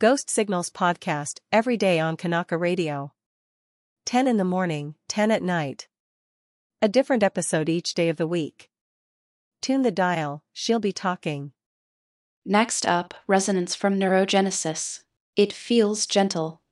Ghost Signals podcast every day on Kanaka Radio. 10 in the morning, 10 at night. A different episode each day of the week. Tune the dial, she'll be talking. Next up, resonance from Neurogenesis. It feels gentle.